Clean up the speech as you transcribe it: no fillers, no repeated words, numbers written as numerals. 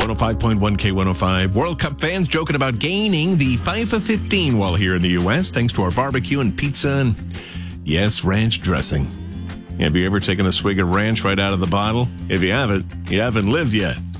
105.1 K105. World Cup fans joking about gaining the FIFA 15 while here in the U.S. thanks to our barbecue and pizza and, yes, ranch dressing. Have you ever taken a swig of ranch right out of the bottle? If you haven't lived yet.